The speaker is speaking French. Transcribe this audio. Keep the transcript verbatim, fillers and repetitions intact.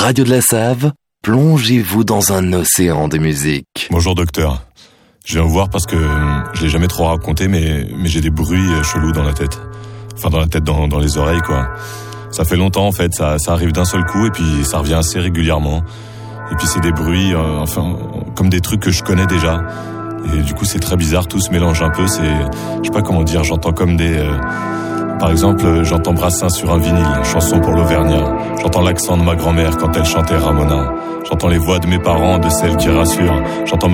Radio de la Save, plongez-vous dans un océan de musique. Bonjour docteur. Je viens vous voir parce que je l'ai jamais trop raconté, mais, mais j'ai des bruits chelous dans la tête. Enfin, dans la tête, dans, dans les oreilles, quoi. Ça fait longtemps, en fait. Ça, ça arrive d'un seul coup et puis ça revient assez régulièrement. Et puis c'est des bruits, euh, enfin, comme des trucs que je connais déjà. Et du coup, c'est très bizarre. Tout se mélange un peu. C'est, je sais pas comment dire. J'entends comme des... Euh, par exemple, j'entends Brassens sur un vinyle, chanson pour l'Auvergnat. J'entends l'accent de ma grand-mère quand elle chantait Ramona. J'entends les voix de mes parents, de celles qui rassurent. J'entends ma